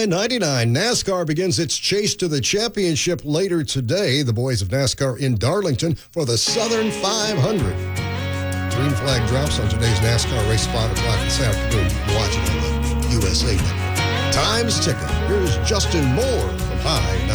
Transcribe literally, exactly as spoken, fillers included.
I ninety-nine. NASCAR begins its chase to the championship later today. The boys of NASCAR in Darlington for the Southern five hundred. Green flag drops on today's NASCAR race, five o'clock this afternoon. You can watch it on the U S A Network. Time's ticking. Here's Justin Moore from High